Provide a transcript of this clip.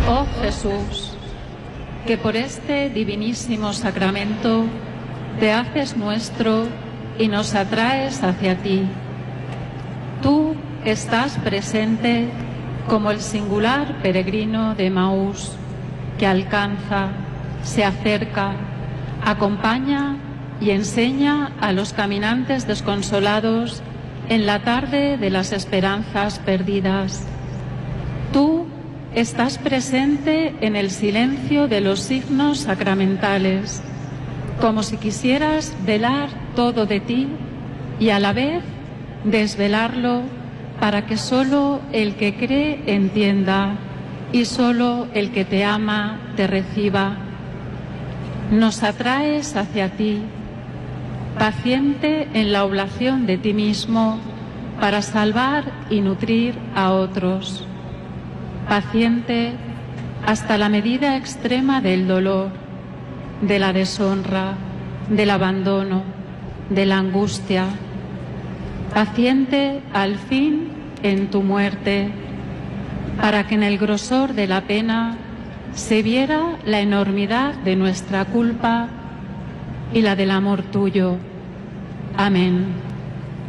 Oh Jesús, que por este divinísimo sacramento te haces nuestro y nos atraes hacia ti. Tú estás presente como el singular peregrino de Emaús, que alcanza, se acerca, acompaña y enseña a los caminantes desconsolados en la tarde de las esperanzas perdidas. Tú estás presente en el silencio de los signos sacramentales, como si quisieras velar todo de ti y a la vez desvelarlo para que solo el que cree entienda y solo el que te ama te reciba. Nos atraes hacia ti, paciente en la oblación de ti mismo para salvar y nutrir a otros. Paciente hasta la medida extrema del dolor, de la deshonra, del abandono, de la angustia. Paciente al fin en tu muerte, para que en el grosor de la pena se viera la enormidad de nuestra culpa y la del amor tuyo. Amén.